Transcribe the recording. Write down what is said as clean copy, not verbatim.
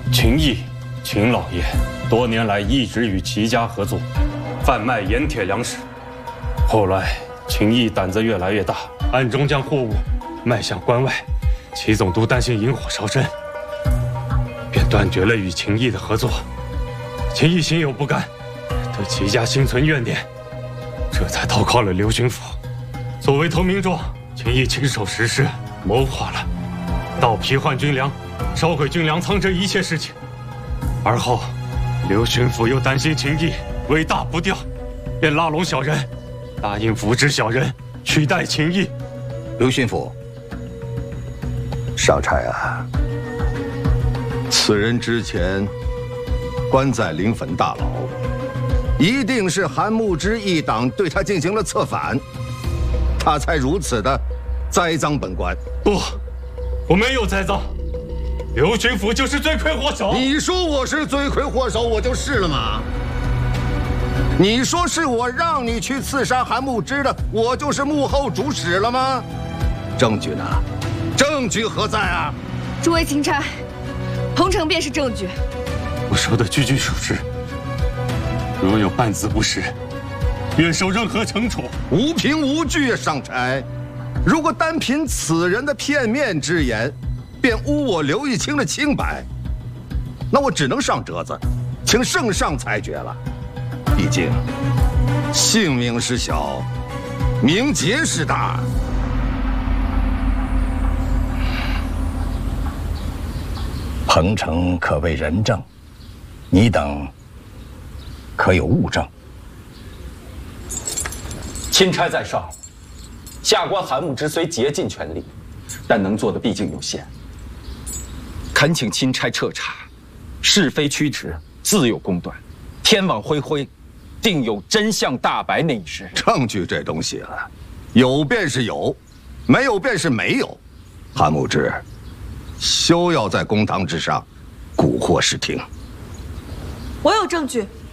秦毅，秦老爷多年来一直与齐家合作，贩卖盐铁粮食。后来秦毅胆子越来越大，暗中将货物卖向关外。齐总督担心引火烧身，便断绝了与秦毅的合作。秦毅心有不甘，对齐家心存怨念，这才投靠了刘巡抚。作为投名状，秦毅亲手实施，谋划了盗批换军粮、烧毁军粮仓这一切事情。而后，刘巡抚又担心秦毅尾大不掉，便拉拢小人，答应扶植小人取代秦毅。 刘巡抚，上差啊，此人之前关在临汾大牢，一定是韩慕之一党对他进行了策反，他才如此的栽赃本官。 不，我没有栽赃，刘巡抚就是罪魁祸首。 你说我是罪魁祸首，我就是了吗？你说是我让你去刺杀韩慕之的，我就是幕后主使了吗？证据呢？证据何在啊？ 诸位钦差，彭城便是证据。 我说的句句属实，若有半字不实，愿受任何惩处。 无凭无据啊，上差。如果单凭此人的片面之言，便污我刘义清的清白，那我只能上折子，请圣上裁决了。毕竟，性命是小，名节是大。彭城可谓人证，你等可有物证？ 钦差在上，下官韩慕之虽竭尽全力，但能做的毕竟有限。恳请钦差彻查，是非曲直自有公断，天网恢恢，定有真相大白那一日。 证据这东西啊，有便是有，没有便是没有。韩慕之，休要在公堂之上蛊惑视听。 我有证据。